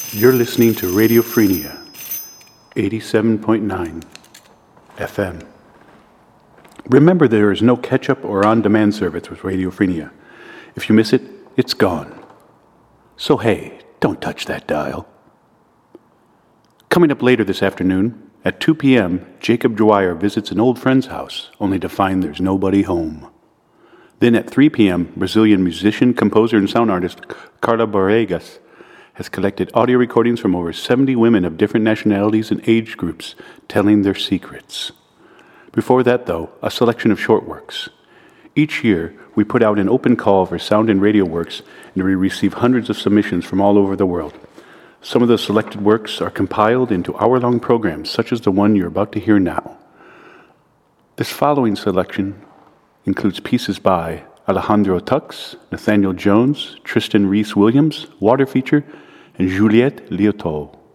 You're listening to Radio Frenia, 87.9 FM. Remember, there is no catch-up or on-demand service with Radio Frenia. If you miss it, it's gone. So hey, don't touch that dial. Coming up later this afternoon, at 2 p.m., Jacob Dwyer visits an old friend's house, only to find there's nobody home. Then at 3 p.m., Brazilian musician, composer, and sound artist Carla Borregas has collected audio recordings from over 70 women of different nationalities and age groups telling their secrets. Before that, though, a selection of short works. Each year, we put out an open call for sound and radio works, and we receive hundreds of submissions from all over the world. Some of the selected works are compiled into hour-long programs, such as the one you're about to hear now. This following selection includes pieces by Alejandro Tux, Nathaniel Jones, Tristan Reese Williams, Water Feature, and Juliette Liotot.